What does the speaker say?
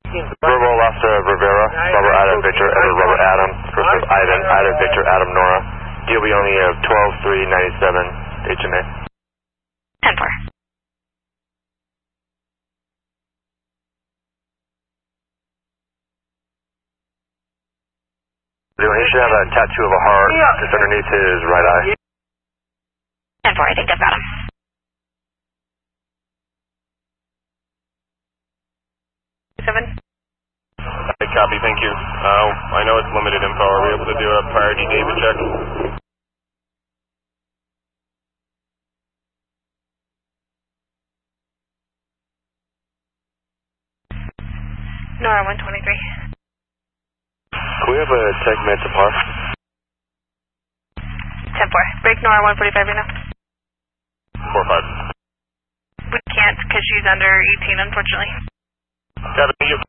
Verbal left Rivera, Robert Adam Victor, Edward Robert Adam, first of Ivan, Ida Victor, Adam Nora. DOB only 12-3-97, HMA. 10-4. He should have a tattoo of a heart just underneath his right eye. 10-4, I think I've got him. Hey, copy, thank you. I know it's limited info. Are we able to do a priority David check? Nora 123. Can we have a tech med to par? 10-4. Break Nora 145 right now. 4-5. We can't because she's under 18, unfortunately. Kevin, you.